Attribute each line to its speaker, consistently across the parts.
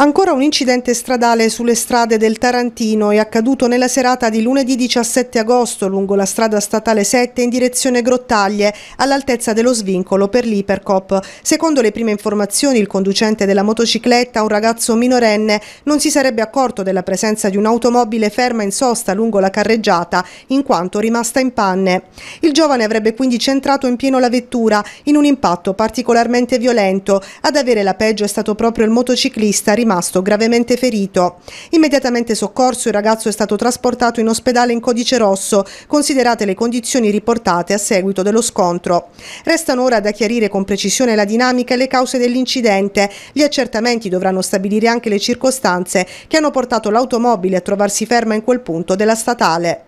Speaker 1: Ancora un incidente stradale sulle strade del Tarantino è accaduto nella serata di lunedì 17 agosto lungo la strada statale 7 in direzione Grottaglie, all'altezza dello svincolo per l'Ipercoop. Secondo le prime informazioni, il conducente della motocicletta, un ragazzo minorenne, non si sarebbe accorto della presenza di un'automobile ferma in sosta lungo la carreggiata, in quanto rimasta in panne. Il giovane avrebbe quindi centrato in pieno la vettura, in un impatto particolarmente violento. Ad avere la peggio è stato proprio il motociclista, rimasto gravemente ferito. Immediatamente soccorso, il ragazzo è stato trasportato in ospedale in codice rosso, considerate le condizioni riportate a seguito dello scontro. Restano ora da chiarire con precisione la dinamica e le cause dell'incidente. Gli accertamenti dovranno stabilire anche le circostanze che hanno portato l'automobile a trovarsi ferma in quel punto della statale.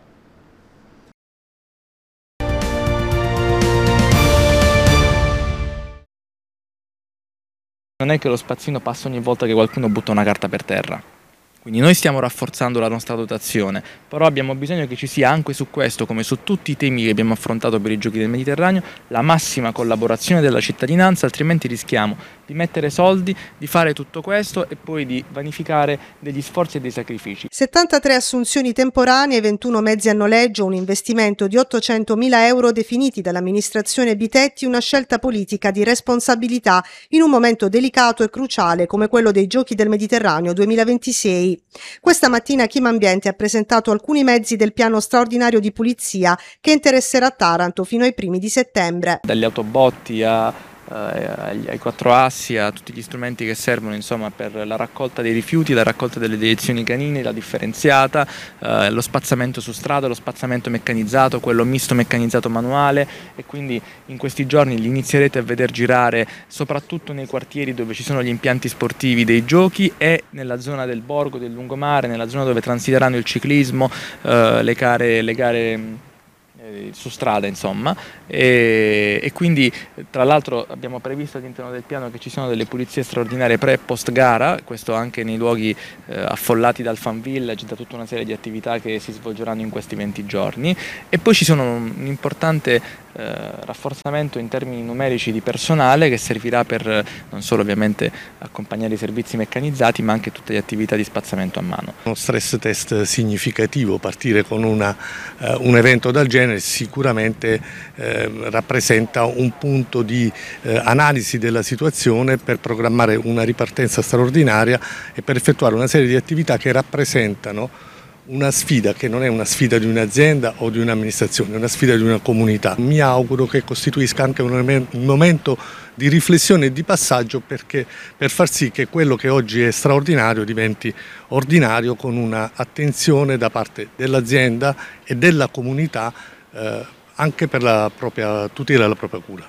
Speaker 2: Non è che lo spazzino passa ogni volta che qualcuno butta una carta per terra. Quindi noi stiamo rafforzando la nostra dotazione, però abbiamo bisogno che ci sia anche su questo, come su tutti i temi che abbiamo affrontato per i Giochi del Mediterraneo, la massima collaborazione della cittadinanza, altrimenti rischiamo di mettere soldi, di fare tutto questo e poi di vanificare degli sforzi e dei sacrifici.
Speaker 1: 73 assunzioni temporanee, 21 mezzi a noleggio, un investimento di 800.000 euro definiti dall'amministrazione Bitetti, una scelta politica di responsabilità in un momento delicato e cruciale come quello dei Giochi del Mediterraneo 2026. Questa mattina Kim Ambiente ha presentato alcuni mezzi del piano straordinario di pulizia che interesserà Taranto fino ai primi di settembre.
Speaker 2: Dagli autobotti ai 4 assi, a tutti gli strumenti che servono insomma per la raccolta dei rifiuti, la raccolta delle deiezioni canine, la differenziata, lo spazzamento su strada, lo spazzamento meccanizzato, quello misto meccanizzato manuale, e quindi in questi giorni li inizierete a veder girare soprattutto nei quartieri dove ci sono gli impianti sportivi dei giochi e nella zona del borgo, del lungomare, nella zona dove transiteranno il ciclismo, le gare su strada insomma, e quindi tra l'altro abbiamo previsto all'interno del piano che ci sono delle pulizie straordinarie pre e post gara, questo anche nei luoghi affollati dal Fan Village, da tutta una serie di attività che si svolgeranno in questi 20 giorni, e poi ci sono un importante rafforzamento in termini numerici di personale che servirà per non solo ovviamente accompagnare i servizi meccanizzati ma anche tutte le attività di spazzamento a mano.
Speaker 3: Uno stress test significativo, partire con un evento del genere sicuramente rappresenta un punto di analisi della situazione per programmare una ripartenza straordinaria e per effettuare una serie di attività che rappresentano una sfida che non è una sfida di un'azienda o di un'amministrazione, è una sfida di una comunità. Mi auguro che costituisca anche un momento di riflessione e di passaggio per far sì che quello che oggi è straordinario diventi ordinario, con una attenzione da parte dell'azienda e della comunità anche per la propria tutela e la propria cura.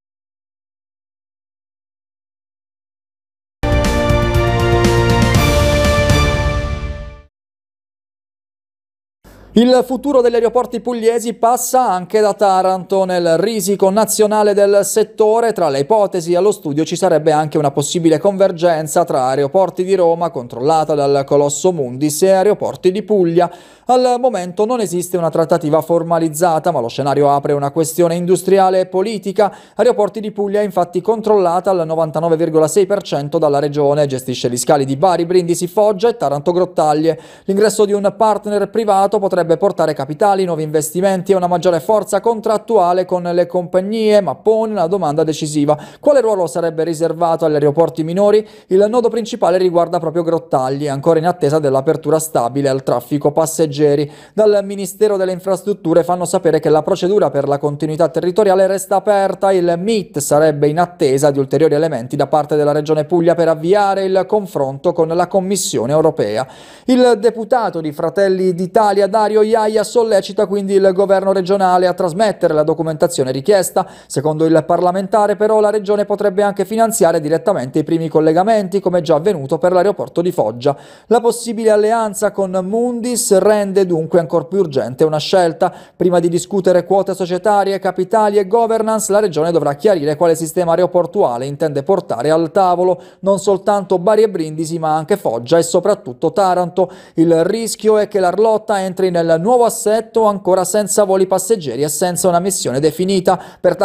Speaker 4: Il futuro degli aeroporti pugliesi passa anche da Taranto. Nel risico nazionale del settore, tra le ipotesi allo studio ci sarebbe anche una possibile convergenza tra Aeroporti di Roma, controllata dal colosso Mundis, e Aeroporti di Puglia. Al momento non esiste una trattativa formalizzata, ma lo scenario apre una questione industriale e politica. Aeroporti di Puglia è infatti controllata al 99,6% dalla regione, gestisce gli scali di Bari, Brindisi, Foggia e Taranto Grottaglie. L'ingresso di un partner privato potrebbe portare capitali, nuovi investimenti e una maggiore forza contrattuale con le compagnie, ma pone una domanda decisiva: quale ruolo sarebbe riservato agli aeroporti minori? Il nodo principale riguarda proprio Grottaglie, ancora in attesa dell'apertura stabile al traffico passeggeri. Dal Ministero delle Infrastrutture fanno sapere che la procedura per la continuità territoriale resta aperta. Il MIT sarebbe in attesa di ulteriori elementi da parte della Regione Puglia per avviare il confronto con la Commissione europea. Il deputato di Fratelli d'Italia Dario Iaia sollecita quindi il governo regionale a trasmettere la documentazione richiesta. Secondo il parlamentare, però, la regione potrebbe anche finanziare direttamente i primi collegamenti, come già avvenuto per l'aeroporto di Foggia. La possibile alleanza con Mundis rende dunque ancor più urgente una scelta. Prima di discutere quote societarie, capitali e governance, la regione dovrà chiarire quale sistema aeroportuale intende portare al tavolo, non soltanto Bari e Brindisi, ma anche Foggia e soprattutto Taranto. Il rischio è che l'Arlotta entri nel nuovo assetto ancora senza voli passeggeri e senza una missione definita. Per